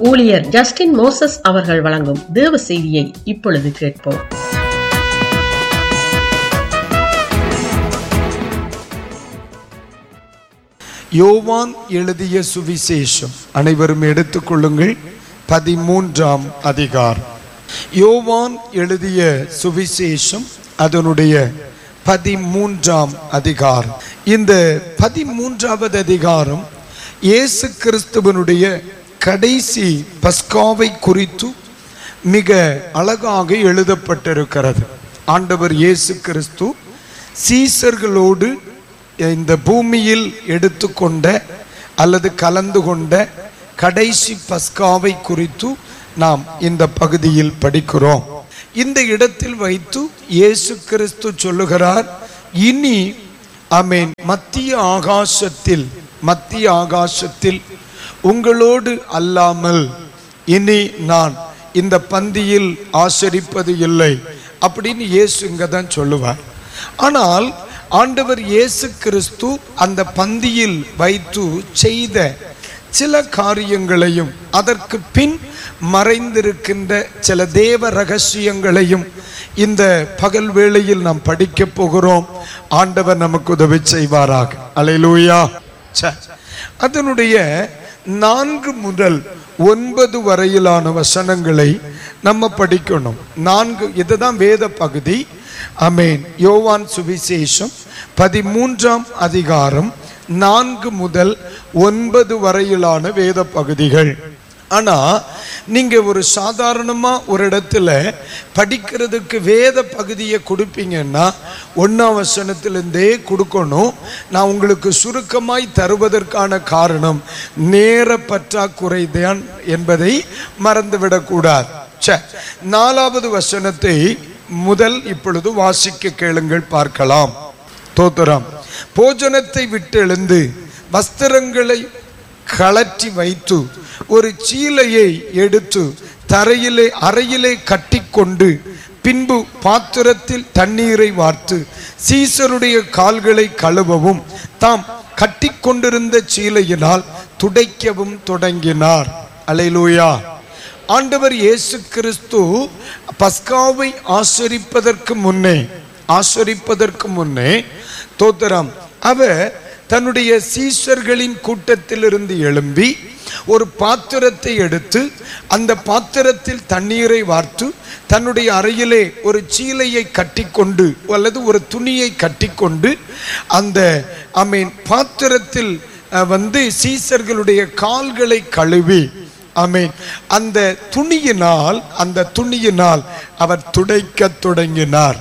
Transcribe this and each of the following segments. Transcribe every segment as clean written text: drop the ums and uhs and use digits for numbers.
ஊழியர் Justin Moses அவர்கள் வழங்கும் தேவ செய்தியை இப்பொழுது கேட்போம். யோவான் எழுதிய சுவிசேஷம் அனைவரும் எடுத்துக்கொள்ளுங்கள். 13ஆம் அதிகாரம். யோவான் எழுதிய சுவிசேஷம் அதனுடைய 13ஆம் அதிகாரம். இந்த 13வது அதிகாரம் இயேசு கிறிஸ்துவனுடைய கடைசி பஸ்காவை குறித்து மிக அழகாக எழுதப்பட்டிருக்கிறது. ஆண்டவர் இயேசு கிறிஸ்து சீசர்களோடு இந்த பூமியில் எடுத்துக்கொண்ட அல்லது கலந்து கொண்ட கடைசி பஸ்காவை குறித்து நாம் இந்த பகுதியில் படிக்கிறோம். இந்த இடத்தில் வைத்து இயேசு கிறிஸ்து சொல்லுகிறார், இனி மத்திய ஆகாசத்தில் உங்களோடு அல்லாமல் இனி நான் இந்த பந்தியில் ஆசரிப்பது இல்லை அப்படின்னு இயேசு இங்க தான் சொல்லுவார். ஆனால் ஆண்டவர் இயேசு கிறிஸ்து அந்த பந்தியில் வைத்து செய்த சில காரியங்களையும் அதற்கு பின் மறைந்திருக்கின்ற சில தேவ ரகசியங்களையும் இந்த பகல் வேளையில் நாம் படிக்க போகிறோம். ஆண்டவர் நமக்கு உதவி செய்வாராக. அல்லேலூயா. அதனுடைய 4 முதல் 9 வரையிலான வசனங்களை நம்ம படிக்கணும். 4 இதுதான் வேத பகுதி. யோவான் சுவிசேஷம் 13ஆம் அதிகாரம் 4 முதல் 9 வரையிலான வேத பகுதிகள். ஆனா நீங்க ஒரு சாதாரணமா ஒரு இடத்துல படிக்கிறதுக்கு வேத பகுதியை கொடுப்பீங்கன்னா 1ஆம் வசனத்திலிருந்தே கொடுக்கணும். நான் உங்களுக்கு சுருக்கமாய் தருவதற்கான காரணம் நேர பற்றாக்குறை தான் என்பதை மறந்துவிடக்கூடாது. 4வது வசனத்தை முதல் இப்பொழுது வாசிக்க கேளுங்கள், பார்க்கலாம். தோத்திரம். போஜனத்தை விட்டு எழுந்து வஸ்திரங்களை கழற்றி வைத்து ஒரு சீலையை எடுத்து அறையிலே கட்டிக்கொண்டு பின்பு பாத்திரத்தில் தண்ணீரை வார்த்து சீசருடைய கால்களை கழுவவும் தாம் கட்டிக்கொண்டிருந்த சீலையினால் துடைக்கவும் தொடங்கினார். அல்லேலூயா. ஆண்டவர் இயேசு கிறிஸ்து பஸ்காவை ஆசரிப்பதற்கு முன்னே தோத்திரம் அவர் தன்னுடைய சீஷர்களின் கூட்டத்திலிருந்து எழும்பி ஒரு பாத்திரத்தை எடுத்து அந்த பாத்திரத்தில் தண்ணீரை வார்த்து தன்னுடைய அறையிலே ஒரு சீலையை கட்டிக்கொண்டு அல்லது ஒரு துணியை கட்டிக்கொண்டு அந்த பாத்திரத்தில் சீஷர்களுடைய கால்களை கழுவி அந்த துணியினால் அவர் துடைக்க தொடங்கினார்.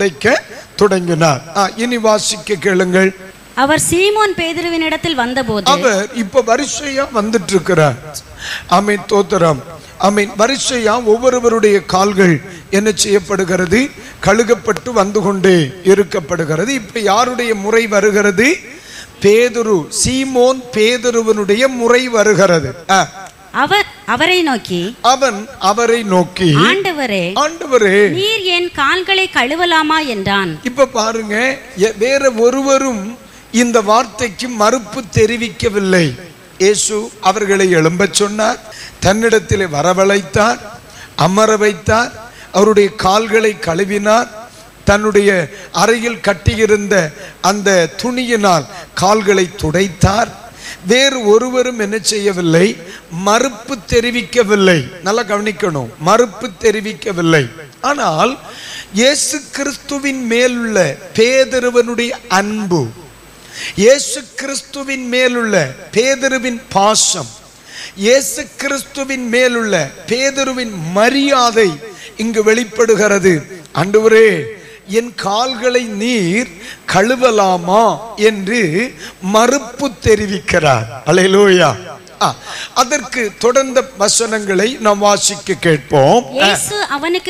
இனி வாசிக்க கேளுங்கள். அவர் சீமோன் பேதுருவினிடத்தில் வந்தபோது அவர் இப்ப வரிசையா வந்துட்டு இருக்கிறார். தோத்திரம். வரிசையா ஒவ்வொருவருடைய கால்கள் என்ன செய்யப்படுகிறது? கழுகப்பட்டு வந்து கொண்டே இருக்கப்படுகிறது. இப்ப யாருடைய முறை வருகிறது? சீமோன் பேதுருவனுடைய முறை வருகிறது. அவரை நோக்கி ஆண்டவரே நீர் என் கால்களை கழுவலாமா என்றான். இப்ப பாருங்க, வேற ஒருவரும் இந்த வார்த்தைக்கு மறுப்பு தெரிவிக்கவில்லை. இயேசு அவர்களை எழும்ப சொன்னார், தன்னிடத்திலே வரவழைத்தார், அமர வைத்தார், அவருடைய கால்களை கழுவினார், தன்னுடைய அறையில் கட்டியிருந்த அந்த துணியினால் கால்களை துடைத்தார். வேறு ஒருவரும் என்ன செய்யவில்லை? மறுப்பு தெரிவிக்கவில்லை. நல்லா கவனிக்கணும், மறுப்பு தெரிவிக்கவில்லை. ஆனால் இயேசு கிறிஸ்துவின் மேலுள்ள பேதுருவனுடைய அன்பு, இயேசு கிறிஸ்துவின் மேலுள்ள பேதுருவின் பாசம், இயேசு கிறிஸ்துவின் மேலுள்ள பேதுருவின் மரியாதை இங்கு வெளிப்படுகிறது. ஆண்டவரே, என் கால்களை நீர் கழுவலாமா என்று மறுப்பு தெரிவிக்கிறார். அல்லேலூயா. அதற்கு தொடர்ந்த வசனங்களை நாம் வாசிக்க கேட்போம். இயேசு அவனுக்கு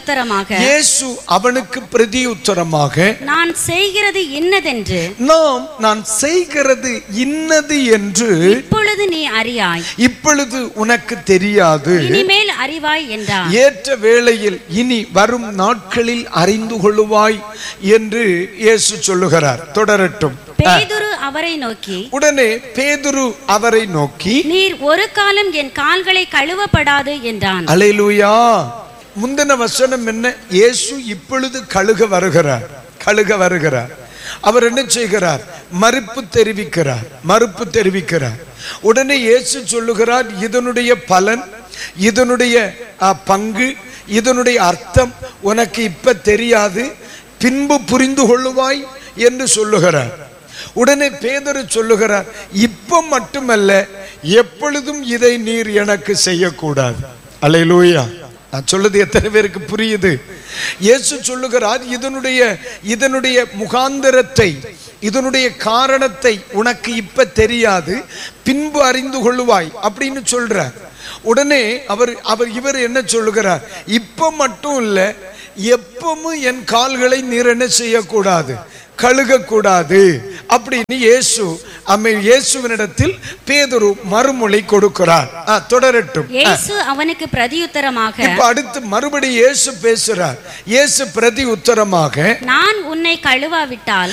பிரதியுத்தரமாக நான் செய்கிறது இன்னது என்று இப்பொழுது நீ அறியாய், இப்பொழுது உனக்கு தெரியாது, இனிமேல் அறிவாய் என்றார். ஏற்ற வேளையில் இனி வரும் நாட்களில் அறிந்து கொள்ளுவாய் என்று இயேசு சொல்லுகிறார். தொடரட்டும். பேதுரு அவரை நோக்கி உடனே பேதுரு அவரை நோக்கி நீர் ஒரு காலம் என் கால்களை கழுவப்படாது என்றான். அல்லேலூயா. முந்தின வசனம் என்ன? இயேசு இப்பொழுது கழுக வருகிறார். அவர் என்ன செய்கிறார்? மறுப்பு தெரிவிக்கிறார். உடனே இயேசு சொல்லுகிறார், இதனுடைய பலன், இதனுடைய பங்கு, இதனுடைய அர்த்தம் உனக்கு இப்ப தெரியாது, பின்பு புரிந்து கொள்ளுவாய் என்று சொல்லுகிறார். உடனே பேதுரு சொல்லுகிறார், இப்ப மட்டுமல்ல, எப்பொழுதும் இதை நீர் எனக்கு செய்யக்கூடாது. அல்லேலூயா. நான் சொல்லுது எத்தனை பேருக்கு புரியுது? இயேசு சொல்லுகிறார், இதனுடைய முகாந்திரத்தை, இதனுடைய காரணத்தை உனக்கு இப்ப தெரியாது, பின்பு அறிந்து கொள்ளுவாய் அப்படின்னு சொல்றார். உடனே இவர் என்ன சொல்லுகிறார்? இப்ப மட்டும் இல்ல, எப்பவும் என் கால்களை நீர் என்ன செய்யக்கூடாது? கழுகக்கூடாது அப்படின்னு இயேசுவினிடத்தில் பேதுரு மறுமொழி கொடுக்கிறார். தொடரட்டும். இயேசு அவனுக்கு பிரதியுத்தரமாக, இப்ப அடுத்து மறுபடியும் இயேசு பேசுறார். இயேசு பிரதி உத்தரமாக, நான் உன்னை கழுவாவிட்டால்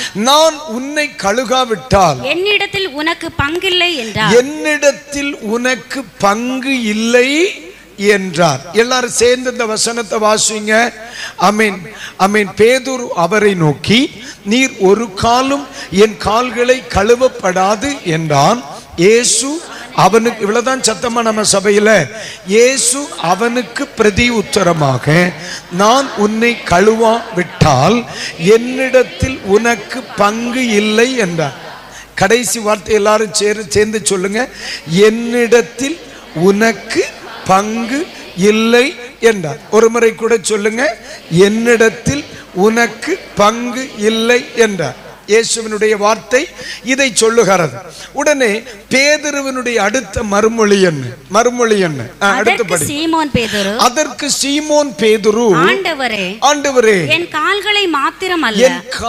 என்னிடத்தில் உனக்கு பங்கில்லை என்றார். என்னிடத்தில் உனக்கு பங்கு இல்லை என்றார். எல்லாரும் சேர்ந்து இந்த வசனத்தை வாசிங்க. ஆமென், ஆமென். பேதுரு அவரை நோக்கி நீர் ஒரு காலும் என் கால்களை கழுவப்படாது என்றான். இயேசு அவனுக்கு, இவ்வளவுதான் சத்தமா நம்ம சபையில, இயேசு அவனுக்கு பிரதி உத்தரமாக, நான் உன்னை கழுவாவிட்டால் என்னிடத்தில் உனக்கு பங்கு இல்லை என்றார். கடைசி வார்த்தை எல்லாரும் சேர்ந்து சொல்லுங்க, என்னிடத்தில் உனக்கு பங்கு இல்லை என்றார். ஒரு முறை கூட சொல்லுங்க, என்னிடத்தில் உனக்கு பங்கு இல்லை என்றார். இயேசுவினுடைய வார்த்தை இதை சொல்லுகிறது. உடனே பேதுருவினுடைய அடுத்த மறுமொழி என்ன? அடுத்தபடி அதற்கு சீமோன் பேதுரு, ஆண்டவரே என் கால்களை மாத்திரமல்ல,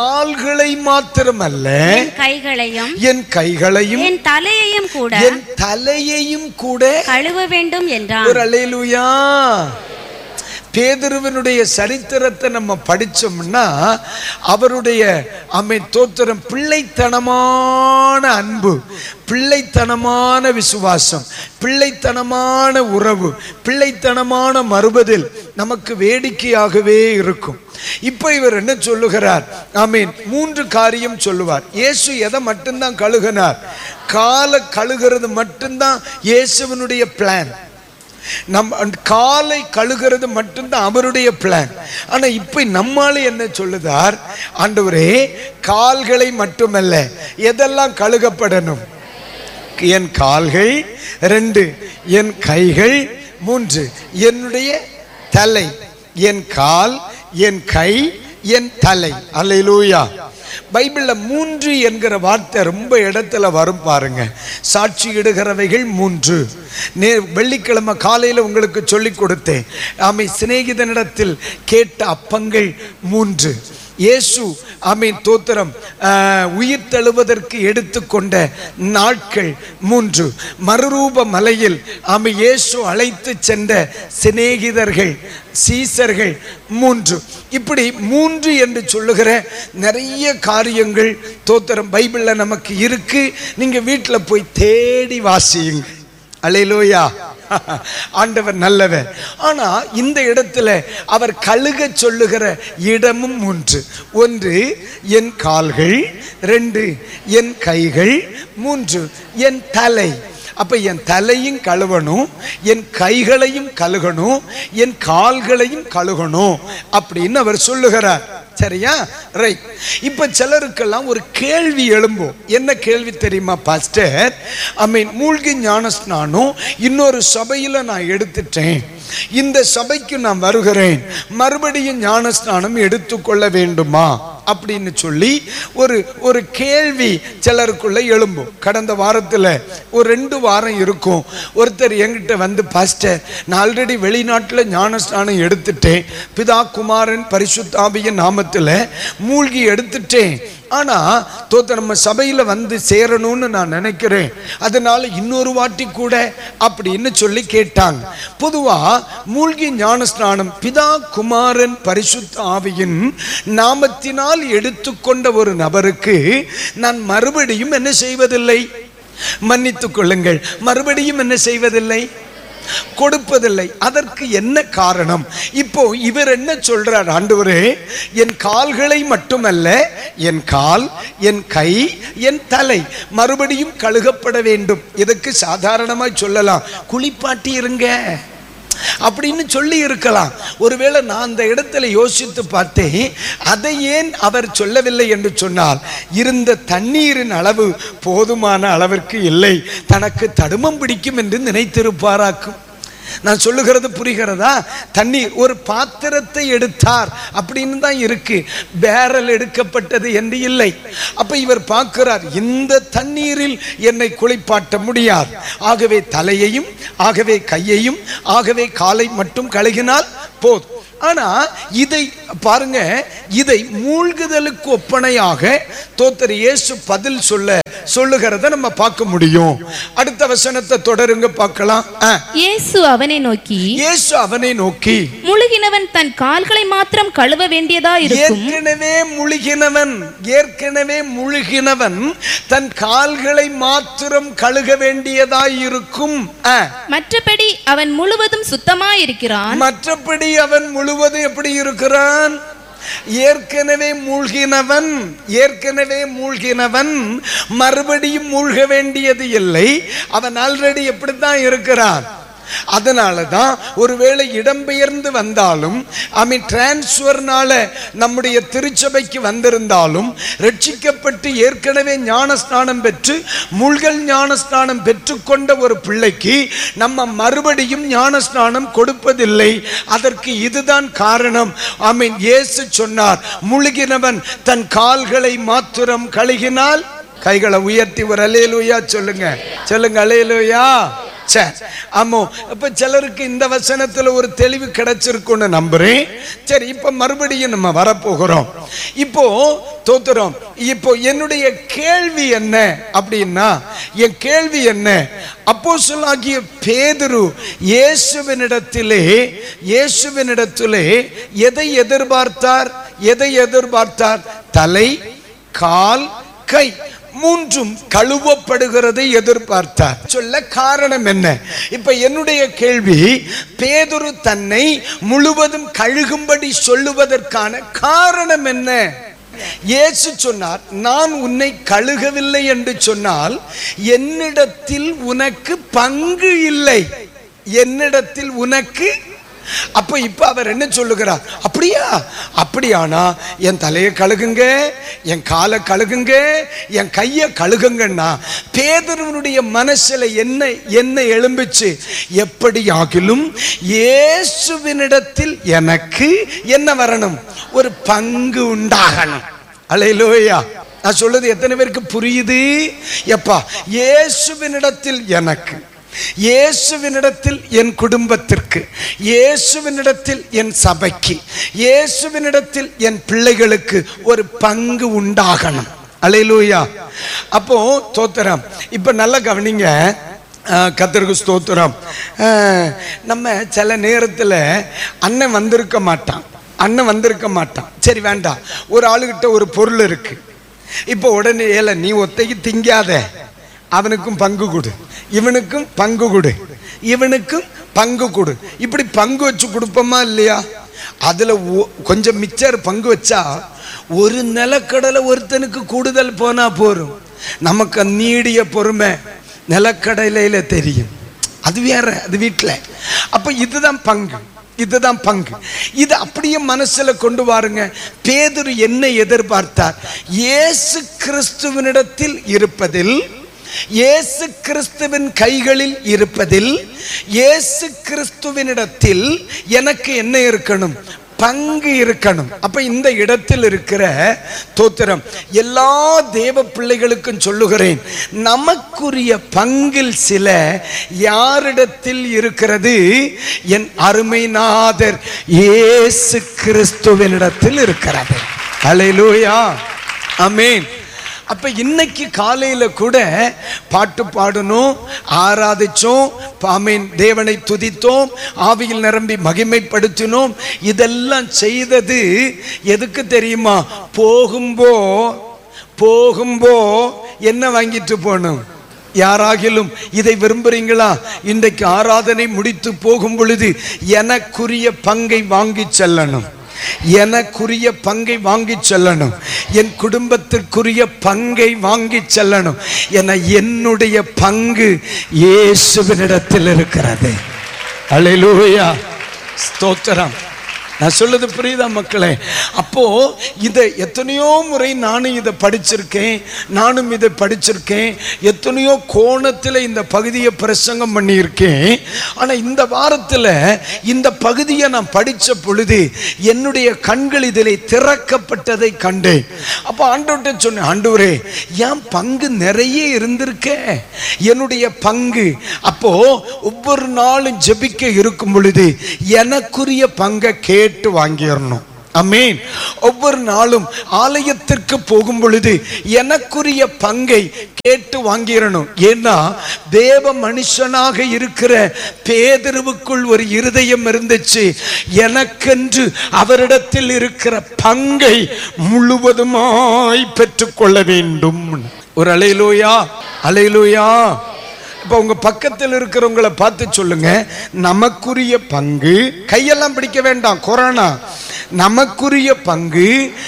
என் கைகளையும் என் தலையையும் கூட கழுவ வேண்டும் என்றான். ஒரு அல்லேலூயா. பேதுருவினுடைய சரித்திரத்தை நம்ம படிச்சோம்னா, அவருடைய தோத்திரம், பிள்ளைத்தனமான அன்பு, பிள்ளைத்தனமான விசுவாசம், பிள்ளைத்தனமான உறவு, பிள்ளைத்தனமான மறுபதில் நமக்கு வேடிக்கையாகவே இருக்கும். இப்ப இவர் என்ன சொல்லுகிறார்? ஆமீன். 3 காரியம் சொல்லுவார். இயேசு எதை மட்டும்தான் கழுகினார்? காலை கழுகிறது மட்டும்தான் இயேசுவினுடைய பிளான். காலை கழுகிறது மட்டும்தான் அவருடைய பிளான். ஆனா இப்ப நம்மால என்ன சொல்லுதார்? ஆண்டவரே, கால்களை மட்டுமல்ல, எதெல்லாம் கழுகப்படணும்? என் கால்கள் 2, என் கைகள் 3, என்னுடைய தலை, என் கால், என் கை, என் தலை. அல்லேலூயா. பைபிள்ல 3 என்கிற வார்த்தை ரொம்ப இடத்துல வரும் பாருங்க. சாட்சி இடுகிறவைகள் 3. வெள்ளிக்கிழமை காலையில உங்களுக்கு சொல்லி கொடுத்தேன். சிநேகிதனிடத்தில் கேட்ட அப்பங்கள் 3. இயேசு தோத்திரம் உயிர் தழுவதற்கு எடுத்துக்கொண்ட நாட்கள் 3. மறுரூப மலையில் இயேசு அழைத்து சென்ற சிநேகிதர்கள், சீசர்கள் 3. இப்படி 3 என்று சொல்லுகிற நிறைய காரியங்கள் தோத்திரம் பைபிள்ல நமக்கு இருக்கு. நீங்க வீட்டில் போய் தேடி வாசியுங்க. அல்லேலூயா. ஆண்டவர் நல்லவர். ஆனா இந்த இடத்துல அவர் கழுக சொல்லுகிற இடமும் 3. 1 என் கால்கள், 2 என் கைகள், 3 என் தலை. அப்ப என் தலையும் கழுவணும், என் கைகளையும் கழுகணும், என் கால்களையும் கழுகணும் அப்படின்னு அவர் சொல்லுகிறார். சரியா? ரைட். இப்ப சிலருக்கெல்லாம் ஒரு கேள்வி எழும்பும். என்ன கேள்வி தெரியுமா பாஸ்டர்? மூழ்கி ஞானஸ்நானம் இன்னொரு சபையில நான் எடுத்துட்டேன், இந்த சபைக்கு நான் வருகிறேன், மறுபடியும் ஞானஸ்நானம் எடுத்துக்கொள்ள வேண்டுமா அப்படின்னு சொல்லி ஒரு கேள்வி சிலருக்குள்ள எழும்பும். கடந்த வாரத்தில் ஒரு 2 வாரம் இருக்கும், ஒருத்தர் என்கிட்ட வந்து, பாஸ்டர், நான் ஆல்ரெடி வெளிநாட்டில் ஞானஸ்நானம் எடுத்துட்டேன், பிதா குமாரன் பரிசுத்த ஆவியின் நாமத்தில் மூழ்கி எடுத்துட்டேன், ஆனா நம்ம சபையில வந்து சேரணும்னு நான் நினைக்கிறேன், அதனால இன்னொரு வாட்டி கூட அப்படின்னு சொல்லி கேட்டாங்க. பொதுவா மூழ்கி ஞானஸ்நானம் பிதா குமாரன் பரிசுத்த ஆவியின் நாமத்தினால் எடுத்துக்கொண்ட ஒரு நபருக்கு நான் மறுபடியும் என்ன செய்வதில்லை, மன்னித்துக் கொள்ளுங்கள், மறுபடியும் என்ன செய்வதில்லை, கொடுப்பதில்லை. அதற்கு என்ன காரணம்? இப்போ இவர் என்ன சொல்றார், ஆண்டவரே என் கால்களை மட்டுமல்ல, என் கால், என் கை, என் தலை மறுபடியும் கழுகப்பட வேண்டும். இதுக்கு சாதாரணமாய் சொல்லலாம், குளிப்பாட்டி இருங்க அப்படின்னு சொல்லி இருக்கலாம். ஒருவேளை நான் அந்த இடத்துல யோசித்து பார்த்தேன், அதை ஏன் அவர் சொல்லவில்லை என்று சொன்னால், இருந்த தண்ணீரின் அளவு போதுமான அளவிற்கு இல்லை, தனக்கு தடுமம் பிடிக்கும் என்று நினைத்திருப்பாராக்கும். நான் சொல்லுகிறது புரிகிறதா? தண்ணீர் ஒரு பாத்திரத்தை எடுத்தார் அப்படின்னு தான் இருக்கு, பேரல் எடுக்கப்பட்டது என்று இல்லை. அப்ப இவர் பார்க்கிறார், இந்த தண்ணீரில் என்னை குளிப்பாட்ட முடியாது, ஆகவே தலையையும் ஆகவே கையையும் ஆகவே காலை மட்டும் கழுகினால் போதும். ஆனா இதை பாருங்க, இதை மூழ்குதலுக்கு ஒப்பனையாக இயேசு பதில் சொல்லுகிறத நம்ம பார்க்க முடியும். அடுத்த வசனத்தை தொடருங்க பார்க்கலாம். இயேசு அவனை நோக்கி முழுகினவன் தன் கால்களை மாத்திரம் கழுவ வேண்டியதா இருக்கும். ஏற்கனவே முழுகினவன் தன் கால்களை மாத்திரம் கழுக வேண்டியதா இருக்கும். மற்றபடி அவன் முழுவதும் சுத்தமாயிருக்கிறான். மற்றபடி அவன் முழுவதும் எப்படி இருக்கிறான்? ஏற்கனவே மூழ்கினவன் மறுபடியும் மூழ்க வேண்டியது இல்லை, அவன் ஆல்ரெடி எப்படித்தான் இருக்கிறான். அதனாலதான் ஒருவேளை இடம்பெயர்ந்து வந்தாலும், டிரான்ஸ்பர்னால நம்முடைய திருச்சபைக்கு வந்திருந்தாலும், ரட்சிக்கப்பட்டு ஏற்கனவே ஞானஸ்நானம் பெற்று மூழ்கல் ஞானஸ்நானம் பெற்றுக்கொண்ட ஒரு பிள்ளைக்கு நம்ம மறுபடியும் ஞானஸ்நானம் கொடுப்பதில்லை. அதற்கு இதுதான் காரணம். இயேசு சொன்னார், முழுகினவன் தன் கால்களை மாத்திரம் கழுகினால். கைகளை உயர்த்தி ஒரு அல்லேலூயா சொல்லுங்க, அல்லேலூயா. ஆமா, இப்ப சிலருக்கு இந்த வசனத்துல ஒரு தெளிவு கிடைச்சிருக்குன்னு நம்புறேன். சரி, இப்ப மறுபடியும் நம்ம வரப்போகிறோம். இப்போ தோத்துறோம். இப்போ என்னுடைய கேள்வி என்ன அப்படின்னா, என் கேள்வி என்ன, அப்போஸ்தலனாகிய பேதுரு இயேசுவினிடத்திலே எதை எதிர்பார்த்தார்? தலை, கால், கை மூன்றும் கழுவப்படுகிறதை எதிர்பார்த்தார். சொல்ல காரணம் என்ன? இப்ப என்னுடைய கேள்வி, பேதுரு தன்னை முழுவதும் கழுகும்படி சொல்லுவதற்கான காரணம் என்ன? இயேசு சொன்னார், நான் உன்னை கழுகவில்லை என்று சொன்னால் என்னிடத்தில் உனக்கு பங்கு இல்லை, என்னிடத்தில் உனக்கு. அப்ப இப்ப அவர் என்ன சொல்லுகிறார்? அப்படியானா என் தலையை கழுகுங்க, என் காலை கழுகுங்க, என் கையை கழுகுங்கன்னா பேதுருவனுடைய மனசுல என்ன எழும்பிச்சு? எப்படி ஆகிலும் இயேசுவினிடத்தில் எனக்கு என்ன வரணும்? ஒரு பங்கு உண்டாகணும். அல்லேலூயா. நான் சொல்றது எத்தனை பேருக்கு புரியுது? எப்பா, இயேசுவினிடத்தில் எனக்கு, இயேசுவினிடத்தில் என் குடும்பத்திற்கு, இயேசுவினிடத்தில் என் சபைக்கு, இயேசுவினிடத்தில் என் பிள்ளைகளுக்கு ஒரு பங்கு உண்டாகணும். அல்லேலூயா. அப்போ தோத்திரம். இப்ப நல்லா கவனிங்க, கர்த்தருக்கு ஸ்தோத்திரம். நம்ம சில நேரத்தில் அண்ணன் வந்திருக்க மாட்டான். சரி வேண்டாம், ஒரு ஆளுகிட்ட ஒரு பொருள் இருக்கு. இப்போ உடனே ஏல நீ ஒத்தைக்கு திங்காத, அவனுக்கும் பங்கு கொடு, இவனுக்கும் பங்கு கொடு, இவனுக்கும் பங்கு கொடு. இப்படி பங்கு வச்சு கொடுப்போமா இல்லையா? அதுல கொஞ்சம் மிச்சர் பங்கு வச்சா ஒரு நிலக்கடலை ஒருத்தனுக்கு கூடுதல் போனா போரும். நமக்கு நீடிய பொறுமை நிலக்கடலையில தெரியும், அது வேற, அது வீட்டுல. அப்ப இதுதான் பங்கு. இது அப்படியே மனசுல கொண்டு வாருங்க. பேதுரு என்ன எதிர்பார்த்தார்? இயேசு கிறிஸ்துவினிடத்தில் இருப்பதில், இயேசு கிறிஸ்துவின் கைகளில் இருப்பதில், இயேசு கிறிஸ்துவினிடத்தில் எனக்கு என்ன இருக்கணும்? பங்கு இருக்கணும். அப்ப இந்த இடத்தில் இருக்கிற தோத்திரம் எல்லா தேவ பிள்ளைகளுக்கும் சொல்லுகிறேன், நமக்குரிய பங்கில் சில யாரிடத்தில் இருக்கிறது? என் அருமைநாதர் இயேசு கிறிஸ்துவினிடத்தில் இருக்கிறது. அல்லேலூயா. ஆமென். அப்ப இன்னைக்கு காலையில கூட பாட்டு பாடணும், ஆராதிச்சோம், ஆமென், தேவனை துதித்தோம், ஆவியில் நிரம்பி மகிமைப்படுத்தினோம். இதெல்லாம் செய்தது எதுக்கு தெரியுமா? போகும்போ என்ன வாங்கிட்டு போகணும்? யாராகிலும் இதை விரும்புறீங்களா? இன்றைக்கு ஆராதனை முடித்து போகும் பொழுது எனக்குரிய பங்கை வாங்கி செல்லணும், எனக்குரிய பங்கை வாங்கி செல்லணும், என் குடும்பத்திற்குரிய பங்கை வாங்கி செல்லணும். என்னுடைய பங்கு இயேசுவினிடத்தில் இருக்கிறது. அல்லேலூயா, ஸ்தோத்திரம். நான் சொல்லுது புரியுதா மக்களே? அப்போ இதை எத்தனையோ முறை நானும் இதை படிச்சிருக்கேன், எத்தனையோ கோணத்தில் இந்த பகுதியை பிரசங்கம் பண்ணியிருக்கேன். ஆனால் இந்த வாரத்தில் இந்த பகுதியை நான் படித்த பொழுது என்னுடைய கண்கள் இதிலே திறக்கப்பட்டதை கண்டேன். அப்போ ஆண்டவர்கிட்ட சொன்னேன், ஆண்டவரே என் பங்கு நிறைய இருந்திருக்கே, என்னுடைய பங்கு. அப்போ ஒவ்வொரு நாளும் ஜெபிக்க இருக்கும் பொழுது எனக்குரிய பங்கை கேட்டு வாங்கிடணும். ஆமென். ஒவ்வொரு நாளும் ஆலயத்திற்கு போகும் பொழுது எனக்குரிய பங்கை கேட்டு வாங்கிடணும். ஏன்னா தேவ மனுஷனாக இருக்கிற பேதுருவுக்குள் ஒரு இருதயம் இருந்துச்சு, எனக்கென்று அவரிடத்தில் இருக்கிற பங்கை முழுவதுமாய் பெற்றுக்கொள்ள வேண்டும். ஒரு அல்லேலூயா, அல்லேலூயா. இப்போ உங்க பக்கத்தில் இருக்கிறவங்களை பார்த்து சொல்லுங்க, நமக்குரிய பங்கு, கையெல்லாம் பிடிக்க வேண்டாம், கொரோனா, நமக்குரிய பங்கு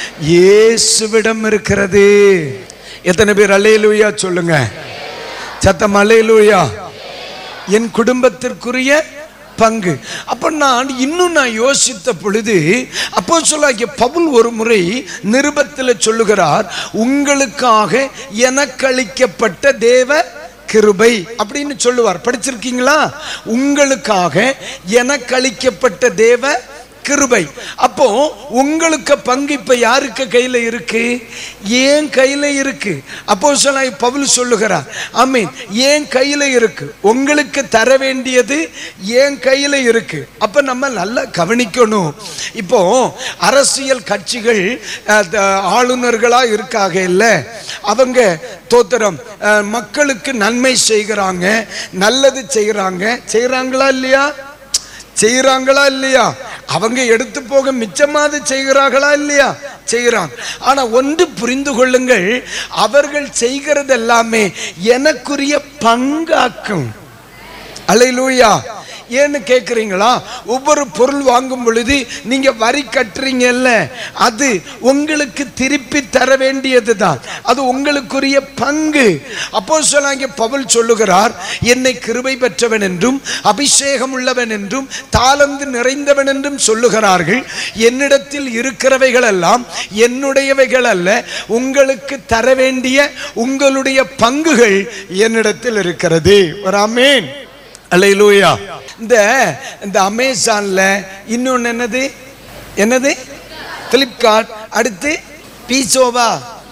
இயேசுவிடம் இருக்கிறது. எத்தனை பேர் அல்லேலூயா சொல்லுங்க? சத்தம் அல்லேலூயா. என் குடும்பத்திற்குரிய பங்கு. அப்ப நான் யோசித்த பொழுது அப்போஸ்தலனாகிய பவுல் ஒரு முறை நிருபத்தில் சொல்லுகிறார், உங்களுக்காக எனக்களிக்கப்பட்ட தேவ கிருபை அப்படின்னு சொல்லுவார். படிச்சிருக்கீங்களா? உங்களுக்காக எனக்களிக்கப்பட்ட தேவ கிருபை. அப்போ உங்களுக்கு பங்கு இப்ப யாருக்கு கையில இருக்கு? ஏன் கையில இருக்கு. அப்போஸ்தலனாகிய பவுல் சொல்லுகிறார், ஆமென், ஏன் கையில இருக்கு. உங்களுக்கு தர வேண்டியது ஏன் கையில இருக்கு. அப்ப நம்ம நல்லா கவனிக்கணும். இப்போ அரசியல் கட்சிகள் ஆளுநர்களா இருக்காக இல்ல, அவங்க தோத்திரம் மக்களுக்கு நன்மை செய்கிறாங்க, நல்லது செய்யறாங்களா இல்லையா? செய்யறாங்களா இல்லையா? அவங்க எடுத்து போக மிச்சமாவது செய்கிறார்களா இல்லையா? செய்கிறாங்க. ஆனா ஒன்று புரிந்து கொள்ளுங்கள், அவர்கள் செய்கிறது எல்லாமே எனக்குரிய பங்காக்கும். அல்லேலூயா. ஏன்னு கேட்குறீங்களா? ஒவ்வொரு பொருள் வாங்கும் பொழுது நீங்க வரி கட்டுறீங்கல்ல, அது உங்களுக்கு திருப்பி தர வேண்டியது தான், அது உங்களுக்குரிய பங்கு. அப்போஸ்தலனாகிய பவுல் சொல்லுகிறார், என்னை கிருபை பெற்றவன் என்றும் அபிஷேகம் உள்ளவன் என்றும் தாளந்து நிறைந்தவன் என்றும் சொல்லுகிறார்கள். என்னிடத்தில் இருக்கிறவைகள் எல்லாம் என்னுடையவைகள் அல்ல, உங்களுக்கு தர வேண்டிய உங்களுடைய பங்குகள் என்னிடத்தில் இருக்கிறது. ஆமென், அல்லேலூயா. இந்த அமேசான்ல இன்னொன்னு என்னது பிளிப்கார்ட், அடுத்து பீசோவா,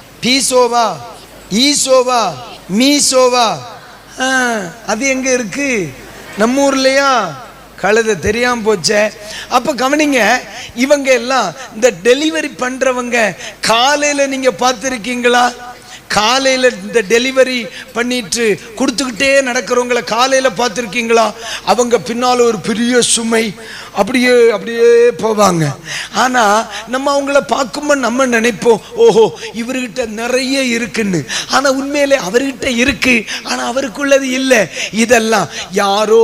ஈசோவா, மீசோவா, அது எங்க இருக்கு? நம்ம ஊர்லயா? கழுத தெரியாம போச்சே. அப்ப கவனிங்க, இவங்க எல்லாம் இந்த டெலிவரி பண்றவங்க காலையில நீங்க பார்த்திருக்கீங்களா? காலையில் இந்த டெலிவரி பண்ணிட்டு கொடுத்துக்கிட்டே நடக்கிறவங்களை காலையில் பார்த்துருக்கீங்களா? அவங்க பின்னால் ஒரு பெரிய சுமை அப்படியே போவாங்க. ஆனால் நம்ம அவங்கள பார்க்கும்போது நம்ம நினைப்போம், ஓஹோ இவர்கிட்ட நிறைய இருக்குன்னு. ஆனால் உண்மையிலே அவர்கிட்ட இருக்கு, ஆனால் அவருக்குள்ளது இல்லை. இதெல்லாம் யாரோ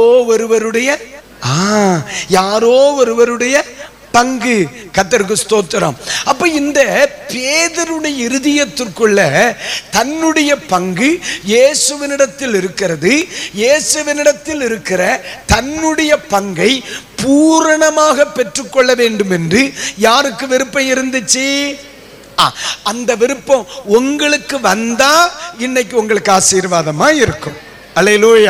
ஒருவருடைய பங்கு. கர்த்தருக்கு ஸ்தோத்திரம். அப்ப இந்த பேதுருடைய இருதயத்திற்குள்ள தன்னுடைய பங்கு இயேசுவினிடத்தில் இருக்கிறது. இயேசுவினிடத்தில் இருக்கிற தன்னுடைய பங்கை பூரணமாக பெற்றுக்கொள்ள வேண்டும் என்று யாருக்கு விருப்பம் இருந்துச்சு? அந்த விருப்பம் உங்களுக்கு வந்தா இன்னைக்கு உங்களுக்கு ஆசீர்வாதமா இருக்கும். அல்லேலூயா.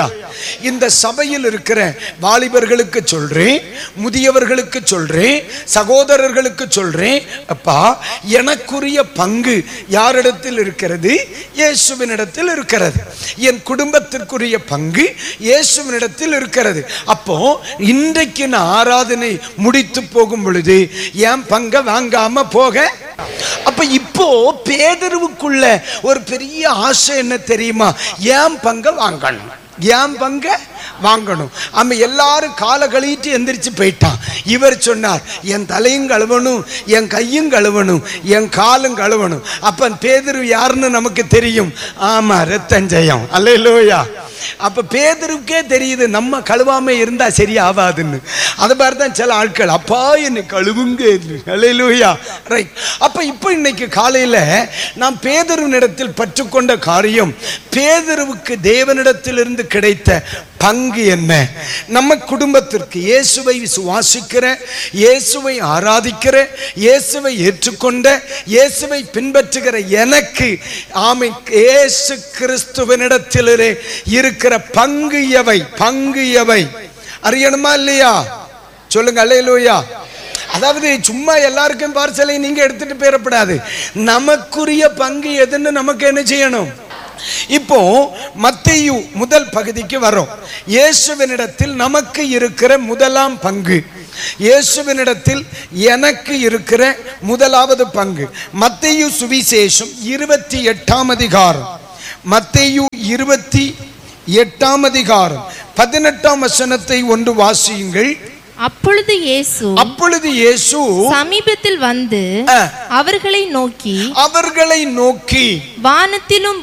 இந்த சபையில் இருக்கிற வாலிபர்களுக்கு சொல்றேன், முதியவர்களுக்கு சொல்றேன், சகோதரர்களுக்கு சொல்றேன், அப்பா எனக்குரிய பங்கு யாரிடத்தில் இருக்கிறது? இயேசுவினிடத்தில் இருக்கிறது. என் குடும்பத்திற்குரிய பங்கு இயேசுவினிடத்தில் இருக்கிறது. அப்போ இன்றைக்கு நான் ஆராதனை முடித்து போகும் பொழுது என் பங்கை வாங்காம போக. அப்ப இப்போ பேதுருவுக்குள்ள ஒரு பெரிய ஆசை என்ன தெரியுமா? என் பங்கை வாங்கணும், என் பங்க வாங்கணும். அவன் எல்லாரும் காலை கழிட்டு எந்திரிச்சு போயிட்டான். இவர் சொன்னார், என் தலையும் கழுவணும், என் கையும் கழுவணும், என் காலும் கழுவணும். அப்ப பேதுரு யாருன்னு நமக்கு தெரியும். ஆமா, ரத்தஞ்சயம். அல்லேலூயா. அப்ப பேதுருக்கே தெரியுது நம்ம கழுவாம இருந்தா சரியாவாதுன்னு. அதை மாதிரிதான் சில ஆட்கள், அப்பா என்னை கழுவுங்க. அல்லேலூயா. ரைட். அப்ப இப்ப இன்னைக்கு காலையில நாம் பேதுருவினிடத்தில் பற்றுக்கொண்ட காரியம், பேதுருவுக்கு தேவனிடத்தில் இருந்து கிடைத்த பங்கு என்ன? நம்ம குடும்பத்திற்கு இயேசுவை விசுவாசிக்கிற, இயேசுவை ஆராதிக்கிற, இயேசுவை ஏற்றுக்கொண்ட, இயேசுவை பின்பற்றுகிற எனக்கு ஆமென் இயேசு கிறிஸ்துவினிடத்திலே இருக்கிற பங்கு எவை? பங்கு எவை அறியணுமா இல்லையா? சொல்லுங்க. அல்லேலூயா. அதாவது சும்மா எல்லாருக்கும் பார்சலை நீங்க எடுத்துட்டு போயிடப்படாது. நமக்குரிய பங்கு எதுன்னு நமக்கு என்ன செய்யணும்? இப்போ மத்தேயு முதல் பகுதிக்கு வரோம். இயேசுவினிடத்தில் நமக்கு இருக்கிற முதலாம் பங்கு, இயேசுவினிடத்தில் எனக்கு இருக்கிற முதலாவது பங்கு. மத்தேயு சுவிசேஷம் 28ஆம் அதிகாரம், மத்தேயு 28ஆம் அதிகாரம் 18ஆம் வசனத்தை ஒன்று வாசியுங்கள். அப்பொழுது இயேசு சமீபத்தில் வந்து அவர்களை நோக்கி வானத்திலும்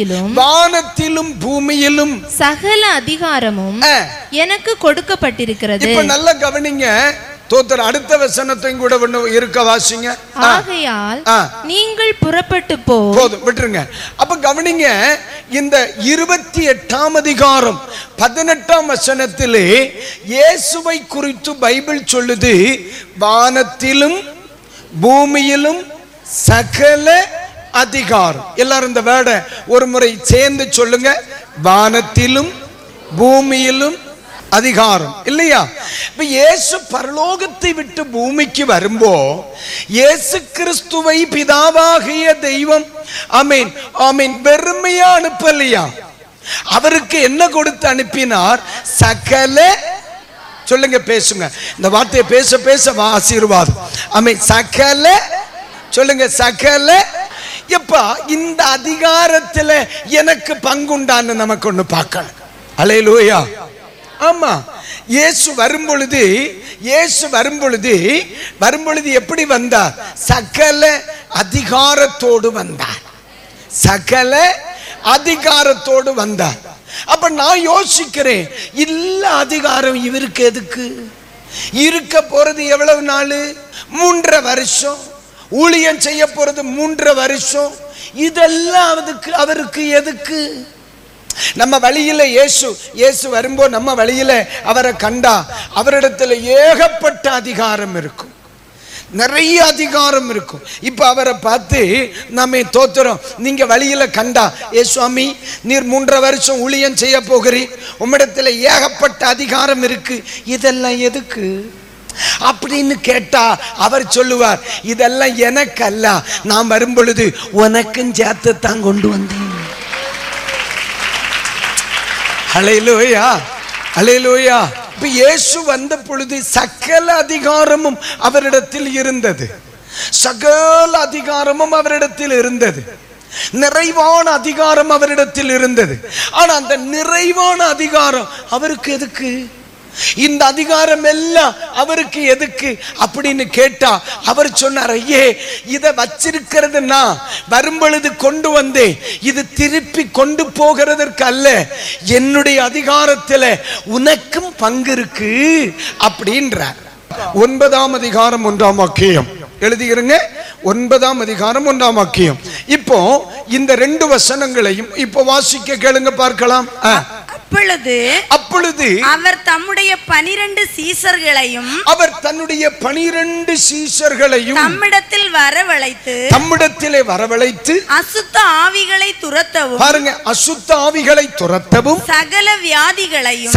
பூமியிலும் சகல அதிகாரமும் எனக்கு கொடுக்கப்பட்டிருக்கிறது. இப்ப நல்ல கவனிங்க. தோத்தர் அடுத்த வசனத்தையும் கூட இருக்க வாசிங்க. ஆகையால் நீங்கள் புறப்பட்டு போதும் விட்டுருங்க. அப்ப கவனிங்க, இந்த 28ஆம் அதிகாரம் 18ஆம் வசனத்திலே இயேசுவை குறித்து பைபிள் சொல்லுது, வானத்திலும் பூமியிலும் சகல அதிகாரம். எல்லாரும் இந்த வேர்டை ஒரு முறை சேர்ந்து சொல்லுங்க. வானத்திலும் பூமியிலும் அதிகாரம். இல்லையா? இப்ப இயேசு பரலோகத்தை விட்டு பூமிக்கு வரும்போ இயேசு கிறிஸ்துவை பிதாவாகிய தெய்வம் ஆமென் ஆமென் வெறுமையா அனுப்பலையா. அவருக்கு என்ன கொடுத்து அனுப்பினார்? சகல, சொல்லுங்க, பேசுங்க, இந்த வார்த்தையை பேச பேச ஆசீர்வாதம். ஆமென். சகல, சொல்லுங்க, சகல. எப்பா இந்த அதிகாரத்துல எனக்கு பங்குண்டான்னு நமக்கு ஒண்ணு பார்க்கணும். அல்லேலூயா. ஆமா, இயேசு வரும்பொழுது எப்படி வந்தார்? சகல அதிகாரத்தோடு வந்தார். சகல அதிகாரத்தோடு வந்தார். அப்ப நான் யோசிக்கிறேன், இல்ல அதிகாரம் இவருக்கு எதுக்கு? இருக்க போறது எவ்வளவு நாள்? 3.5 வருஷம். ஊழியம் செய்ய போறது 3.5 வருஷம். இதெல்லாம் அவருக்கு எதுக்கு? நம்ம வழியில இயேசு வரும்போது நம்ம வழியில அவரை கண்டா அவரிடத்துல ஏகப்பட்ட அதிகாரம் இருக்கும், நிறைய அதிகாரம் இருக்கும். இப்ப அவரை பார்த்து நம்ம தோத்துறோம். நீங்க வழியில கண்டா, ஏ சுவாமி, நீர் 3.5 வருஷம் ஊழியம் செய்ய போகிறீர், உம்மிடத்துல ஏகப்பட்ட அதிகாரம் இருக்கு, இதெல்லாம் எதுக்கு அப்படின்னு கேட்டா அவர் சொல்லுவார், இதெல்லாம் எனக்கு அல்ல, நான் வரும் பொழுது உனக்கும் சேர்த்து தான் கொண்டு வந்தேன். அல்லேலூயா, அல்லேலூயா. இப்ப இயேசு வந்த பொழுது சகல அதிகாரமும் அவரிடத்தில் இருந்தது. சகல அதிகாரமும் அவரிடத்தில் இருந்தது. நிறைவான அதிகாரம் அவரிடத்தில் இருந்தது. ஆனா அந்த நிறைவான அதிகாரம் அவருக்கு எதுக்கு? இந்த அதிகாரம் எல்லாம் அவருக்கு எதுக்கு அப்படின்னு கேட்டா அவர் சொன்னார், ஐயே, இதை வச்சிருக்கிறது நான் வரும் பொழுது கொண்டு வந்தேன், இது திருப்பி கொண்டு போகிறதற்கு அல்ல, என்னுடைய அதிகாரத்துல உனக்கும் பங்கு இருக்கு அப்படின்றார். 9ஆம் அதிகாரம் 1ஆம் வாக்கியம் எழுதிக்கிறங்க. 9ஆம் அதிகாரம் 1ஆம் வாக்கியம். இப்போ இந்த 2 வசனங்களையும் இப்போ வாசிக்க கேளுங்க, பார்க்கலாம். அப்பொழுது அவர் தம்முடைய 12 சீசர்களையும் தம்மிடத்தில் வரவழைத்து அசுத்த ஆவிகளை துரத்தவும், பாருங்க, அசுத்த ஆவிகளை துரத்தவும், சகல வியாதிகளையும்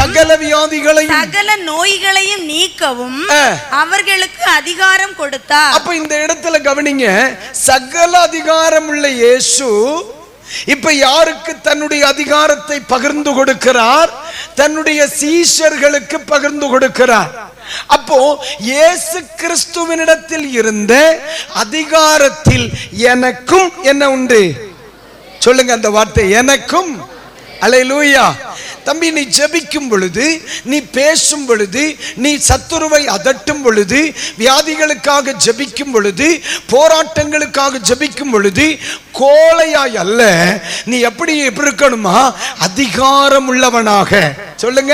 சகல நோய்களையும் நீக்கவும் அவர்களுக்கு அதிகாரம் கொடுத்தார். அப்ப இந்த இடத்துல கவனிங்க, சகல அதிகாரம் உள்ள இயேசு இப்ப யாருக்கு தன்னுடைய அதிகாரத்தை பகிர்ந்து கொடுக்கிறார்? தன்னுடைய சீஷர்களுக்கு பகிர்ந்து கொடுக்கிறார். அப்போ இயேசு கிறிஸ்துவினிடத்தில் இருந்த அதிகாரத்தில் எனக்கும் என்ன உண்டு? சொல்லுங்க அந்த வார்த்தை, எனக்கும். அல்லேலூயா. தம்பி, நீ ஜெபிக்கும் பொழுது, நீ பேசும் பொழுது, நீ சத்துருவை அதட்டும் பொழுது, வியாதிகளுக்காக ஜெபிக்கும் பொழுது, போராட்டங்களுக்காக ஜெபிக்கும் பொழுது கோழையாய் அல்ல, நீ எப்படி இருக்கணுமா? அதிகாரம் உள்ளவனாக. சொல்லுங்க,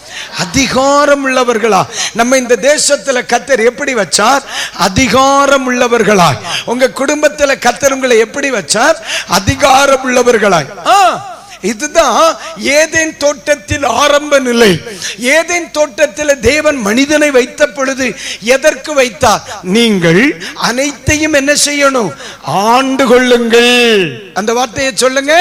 அதிகாரம் உள்ளவர்களா. நம்ம இந்த தேசத்துல கர்த்தர் எப்படி வச்சார்? அதிகாரம் உள்ளவர்களாய். உங்க குடும்பத்துல கர்த்தர் உங்களை எப்படி வச்சார்? அதிகாரம் உள்ளவர்களாய். இதுதான் ஏதேன் தோட்டத்தில் ஆரம்ப நிலை. ஏதேன் தோட்டத்தில் தேவன் மனிதனை வைத்த பொழுது எதற்கு வைத்தார்? நீங்கள் அனைத்தையும் என்ன செய்யணும்? ஆண்டு கொள்ளுங்கள். அந்த வார்த்தையை சொல்லுங்க.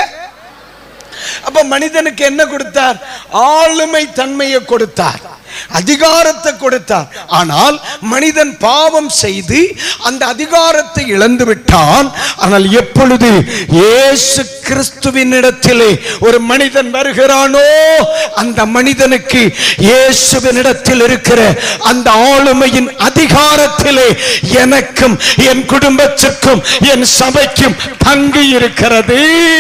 அப்ப மனிதனுக்கு என்ன கொடுத்தார்? ஆளுமை தன்மையை கொடுத்தார், அதிகாரத்தை கொடுத்தார். ஆனால் மனிதன் பாவம் செய்து அந்த அதிகாரத்தை இழந்து விட்டான். ஆனால் எப்பொழுது இயேசு கிறிஸ்துவின் இடத்திலே ஒரு மனிதன் வருகிறானோ, அந்த மனிதனுக்கு இயேசுவினிடத்தில் இருக்கிற அந்த ஆளுமையின் அதிகாரத்திலே எனக்கும் என் குடும்பத்திற்கும் என் சபைக்கும் பங்கு இருக்கிறது.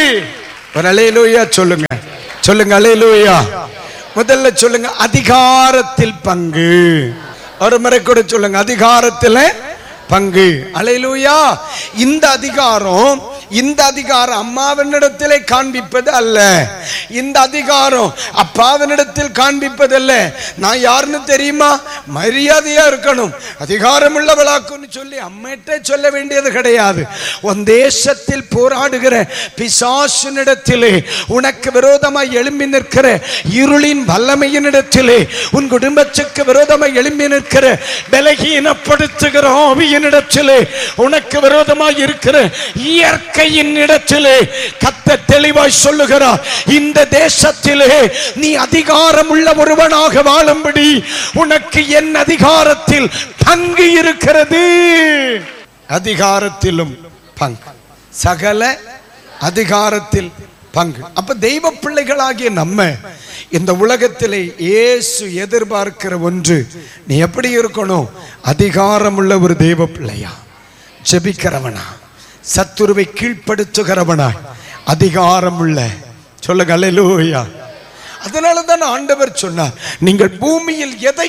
ஒரு அல்லேலூயா சொல்லுங்க, சொல்லுங்க அல்லேலூயா. முதல்ல சொல்லுங்க, அதிகாரத்தில் பங்கு. ஒரு முறை கூட சொல்லுங்க, அதிகாரத்தில் பங்கு. அல்லேலூயா. இந்த அதிகாரம் அம்மாவினிடத்திலே காண்பிப்பது அல்ல. இந்த அதிகாரம் அப்பாவினிடத்தில் காண்பிப்பது அல்ல. நான் யாருன்னு தெரியுமா? மரியாதையா இருக்கணும், அதிகாரம் உள்ளவளாக்குன்னு சொல்லி அம்மிட்ட சொல்ல வேண்டியது கிடையாது. உன் தேசத்தில் போராடுகிற பிசாசினிடத்திலே, உனக்கு விரோதமாய் எழும்பி நிற்கிற இருளின் வல்லமையினிடத்திலே, உன் குடும்பத்துக்கு விரோதமாய் எழும்பி நிற்கிற பலகீனப்படுத்துகிற ஆவியினிடத்திலே, உனக்கு விரோதமாய் இருக்கிற இயற்கையின் இடத்திலே கர்த்தர் தெளிவாய் சொல்லுகிறார், இந்த தேசத்திலே நீ அதிகாரம் உள்ள ஒருவனாக வாழும்படி உனக்கு என் அதிகாரத்தில் பங்கு இருக்கிறது. அதிகாரத்திலும் பங்கு, சகல அதிகாரத்தில் பங்கு. அப்ப தெய்வ பிள்ளைகளாகிய நம்ம இந்த உலகத்திலே இயேசு எதிர்பார்க்கிற ஒன்று, நீ எப்படி இருக்கணும்? அதிகாரம் உள்ள ஒரு தெய்வ பிள்ளையா, ஜெபிக்கிறவனா, சத்துருவை கீழ்ப்படுத்துகிறவனா, அதிகாரம் உள்ள. சொல்லுங்க அல்லேலூயா. அதனாலதான் ஆண்டவர் சொன்னார், நீங்கள் பூமியில் எதை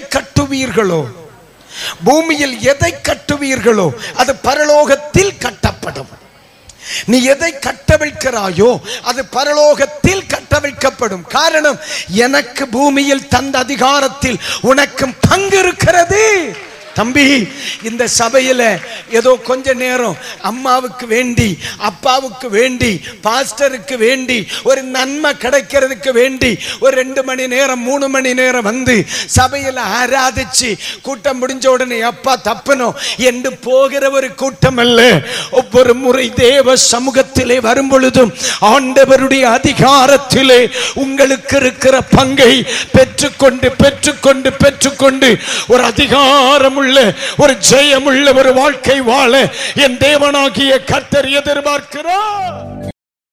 கட்டுவீர்களோ அது பரலோகத்தில் கட்டப்படும். நீ எதை கட்டவிழ்க்கிறாயோ அது பரலோகத்தில் கட்டவிழ்க்கப்படும். காரணம், எனக்கு பூமியில் தந்த அதிகாரத்தில் உனக்கும் பங்கு இருக்கிறது. தம்பி, இந்த சபையில ஏதோ கொஞ்ச நேரம் அம்மாவுக்கு வேண்டி, அப்பாவுக்கு வேண்டி, பாஸ்டருக்கு வேண்டி, ஒரு நன்மை கிடைக்கிறதுக்கு வேண்டி ஒரு 2 மணி நேரம் 3 மணி நேரம் வந்து சபையில ஆராதிச்சு கூட்டம் முடிஞ்ச உடனே அப்பா தப்பணும் என்று போகிற ஒரு கூட்டம் அல்ல. ஒவ்வொரு முறை தேவ சமூகத்திலே வரும் பொழுதும் ஆண்டவருடைய அதிகாரத்திலே உங்களுக்கு இருக்கிற பங்கை பெற்றுக்கொண்டு பெற்றுக்கொண்டு பெற்றுக்கொண்டு ஒரு அதிகாரம், ஒரு ஜெயமுள்ள ஒரு வாழ்க்கை வாழ என் தேவனாகிய கர்த்தர் எதிர்பார்க்கிறார்.